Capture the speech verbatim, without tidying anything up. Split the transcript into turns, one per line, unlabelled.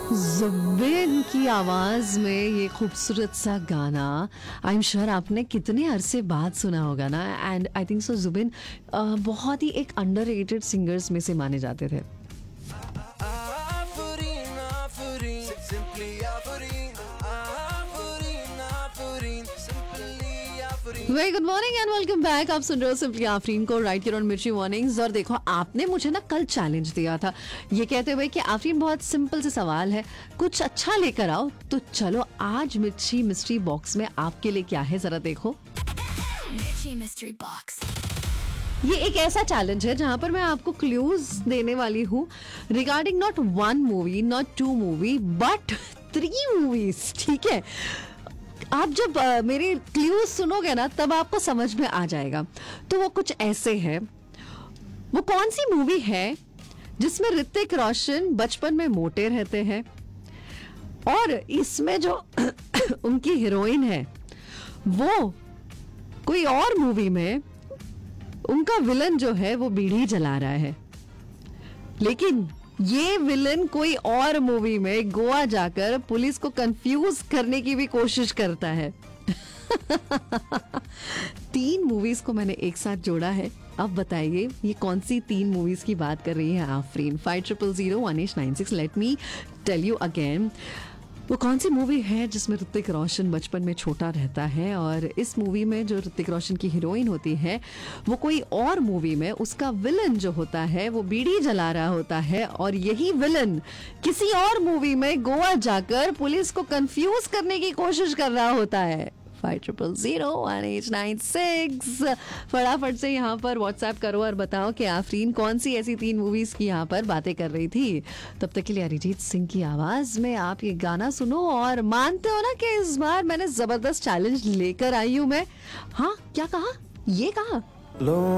जुबिन की आवाज में ये खूबसूरत सा गाना आई एम श्योर आपने कितने अरसे बाद सुना होगा ना. And I think so Zubin बहुत ही एक अंडररेटेड सिंगर्स में से माने जाते थे. Very good morning and welcome back. आप सुन रहे हो सिंपली आफरीन को राइट हियर ऑन मिर्ची मॉर्निंग्स. और देखो आपने मुझे ना कल चैलेंज दिया था ये कहते हुए कि आफरीन बहुत सिंपल से सवाल है, कुछ अच्छा लेकर आओ. तो चलो आज मिर्ची मिस्ट्री बॉक्स में आपके लिए क्या है जरा देखो.
मिर्ची मिस्ट्री बॉक्स.
ये एक ऐसा चैलेंज है जहां पर मैं आपको क्लूज देने वाली हूँ regarding not one movie not two movie but three movies. ठीक है, आप जब uh, मेरे क्लूज सुनोगे ना तब आपको समझ में आ जाएगा. तो वो कुछ ऐसे है. वो कौन सी मूवी है जिसमें ऋतिक रोशन बचपन में मोटे रहते हैं और इसमें जो उनकी हीरोइन है वो कोई और मूवी में उनका विलन जो है वो बीड़ी जला रहा है, लेकिन ये विलन कोई और मूवी में गोवा जाकर पुलिस को कंफ्यूज करने की भी कोशिश करता है. तीन मूवीज को मैंने एक साथ जोड़ा है. अब बताइए ये कौन सी तीन मूवीज की बात कर रही है Afreen. Five triple zero one eight nine six. Let me tell you again. वो कौन सी मूवी है जिसमें ऋतिक रोशन बचपन में छोटा रहता है और इस मूवी में जो ऋतिक रोशन की हीरोइन होती है वो कोई और मूवी में उसका विलन जो होता है वो बीड़ी जला रहा होता है और यही विलन किसी और मूवी में गोवा जाकर पुलिस को कंफ्यूज करने की कोशिश कर रहा होता है. Five triple zero one eight nine six. फटाफट से यहाँ पर व्हाट्सएप करो और बताओ कि आफरीन कौन सी ऐसी तीन मूवीज की यहाँ पर बातें कर रही थी. तब तक के लिए अरिजीत सिंह की आवाज में आप ये गाना सुनो और मानते हो ना कि इस बार मैंने जबरदस्त चैलेंज लेकर आई हूँ मैं. हाँ क्या कहा, ये कहा